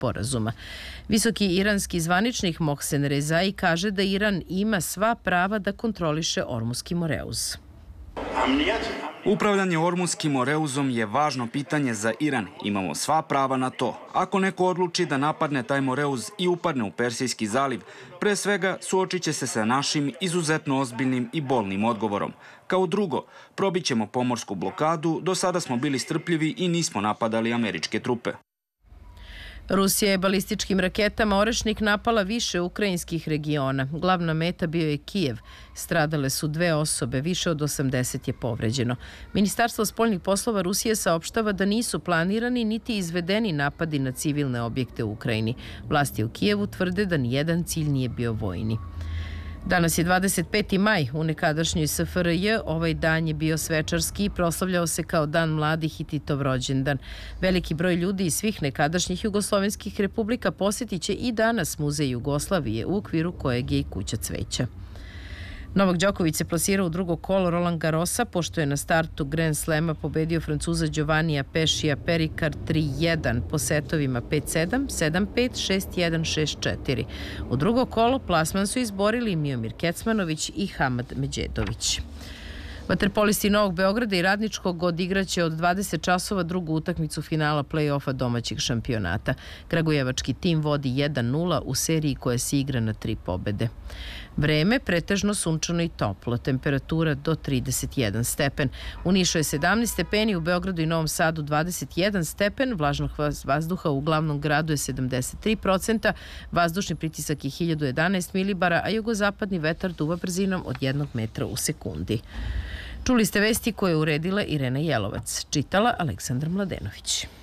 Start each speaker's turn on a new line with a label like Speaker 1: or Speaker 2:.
Speaker 1: sporazuma. Visoki iranski zvaničnik Mohsen Rezai kaže da Iran ima sva prava da kontroliše Ormuski Moreuz.
Speaker 2: Upravljanje Ormunskim Moreuzom je važno pitanje za Iran. Imamo sva prava na to. Ako neko odluči da napadne taj Moreuz i upadne u Persijski zaliv, pre svega suočit će se sa našim izuzetno ozbiljnim i bolnim odgovorom. Kao drugo, probićemo pomorsku blokadu, do sada smo bili strpljivi i nismo napadali američke trupe.
Speaker 1: Rusija je balističkim raketama Orešnik napala više ukrajinskih regiona. Glavna meta bio je Kijev. Stradale su 2 osobe, više od 80 je povređeno. Ministarstvo spoljnih poslova Rusije saopštava da nisu planirani niti izvedeni napadi na civilne objekte u Ukrajini. Vlasti u Kijevu tvrde da nijedan cilj nije bio vojni. Danas je 25. maj. U nekadašnjoj SFRJ ovaj dan je bio svečarski i proslavljao se kao Dan mladih i Titov rođendan. Veliki broj ljudi iz svih nekadašnjih jugoslovenskih republika posjetit će i danas Muzej Jugoslavije, u okviru kojeg je i Kuća cveća. Novak Đoković se plasirao u drugo kolo Roland Garrosa, pošto je na startu Grand Slema pobedio Francuza Giovannija Pešija Perikar 3-1 po setovima 5-7, 7-5, 6-1, 6-4. U drugo kolo plasman su izborili Miomir Kecmanović i Hamad Međedović. Vaterpolisti Novog Beograda i Radničkog odigraće od 20 časova drugu utakmicu finala play-offa domaćeg šampionata. Kragujevački tim vodi 1-0 u seriji koja se igra na 3 pobede. Vreme pretežno sunčano i toplo, temperatura do 31 stepen. U Nišu je 17 stepeni, u Beogradu i Novom Sadu 21 stepen, vlažnog vazduha u glavnom gradu je 73%, vazdušni pritisak je 1011 milibara, a jugozapadni vetar duva brzinom od 1 metra u sekundi. Čuli ste vesti koje je uredila Irena Jelovac, čitala Aleksandar Mladenović.